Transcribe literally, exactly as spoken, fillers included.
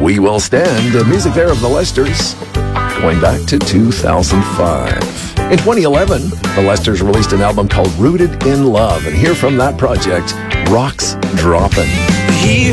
We Will Stand, the music there of the Lesters, going back to two thousand five. In twenty eleven, the Lesters released an album called Rooted in Love, and here from that project, Rocks Droppin'. He